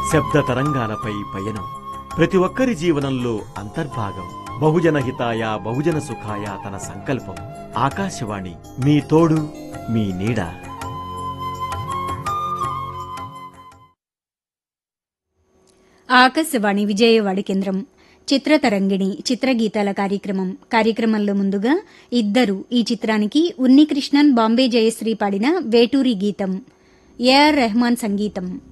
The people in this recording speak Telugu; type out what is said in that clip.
శబ్ద తరంగాలపై పయనం ప్రతి ఒక్కరి జీవనంలో అంతర్భాగం. బహుజన హితాయ బహుజన సుఖాయ తన సంకల్పం. ఆకాశవాణి మీ తోడు మీ నీడ. ఆకాశవాణి విజయవాడ కేంద్రం. చిత్రతరంగిణి చిత్రగీతాల కార్యక్రమంలో ముందుగా ఇద్దరు ఈ చిత్రానికి ఉన్నికృష్ణన్ బాంబే జయశ్రీ పాడిన వేటూరి గీతం, ఏఆర్ రెహమాన్ సంగీతం.